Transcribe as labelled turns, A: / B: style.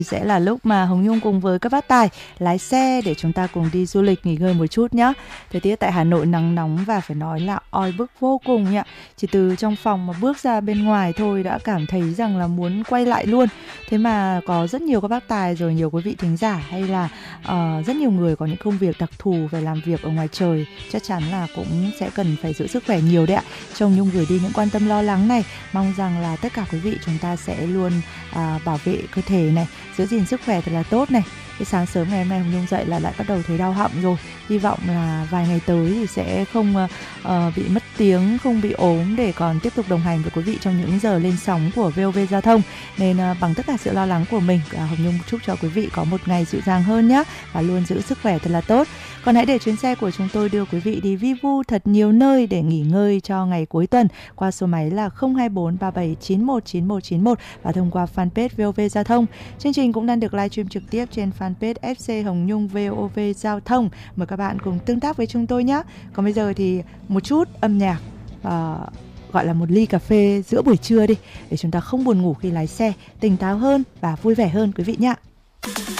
A: Sẽ là lúc mà Hồng Nhung cùng với các bác tài lái xe để chúng ta cùng đi du lịch nghỉ ngơi một chút nhé. Thời tiết tại Hà Nội nắng nóng và phải nói là oi bức vô cùng nhỉ. Chỉ từ trong phòng mà bước ra bên ngoài thôi đã cảm thấy rằng là muốn quay lại luôn. Thế mà có rất nhiều các bác tài rồi nhiều quý vị thính giả hay là rất nhiều người có những công việc đặc thù về làm việc ở ngoài trời, chắc chắn là cũng sẽ cần phải giữ sức khỏe nhiều đấy ạ. Chồng Nhung gửi đi những quan tâm lo lắng này, mong rằng là tất cả quý vị chúng ta sẽ luôn bảo vệ cơ thể này, giữ gìn sức khỏe thật là tốt này. Cái sáng sớm ngày hôm nay Hồng Nhung dậy là lại bắt đầu thấy đau họng rồi. Hy vọng là vài ngày tới thì sẽ không bị mất tiếng, không bị ốm để còn tiếp tục đồng hành với quý vị trong những giờ lên sóng của VOV Giao thông. Nên bằng tất cả sự lo lắng của mình, Hồng Nhung chúc cho quý vị có một ngày dịu dàng hơn nhé, và luôn giữ sức khỏe thật là tốt. Còn hãy để chuyến xe của chúng tôi đưa quý vị đi vi vu thật nhiều nơi để nghỉ ngơi cho ngày cuối tuần qua số máy là 024 3791 9191 và thông qua fanpage VOV Giao thông. Chương trình cũng đang được livestream trực tiếp trên fanpage FC Hồng Nhung VOV Giao thông. Mời các bạn cùng tương tác với chúng tôi nhé. Còn bây giờ thì một chút âm nhạc, gọi là một ly cà phê giữa buổi trưa đi, để chúng ta không buồn ngủ khi lái xe, tỉnh táo hơn và vui vẻ hơn quý vị nhé.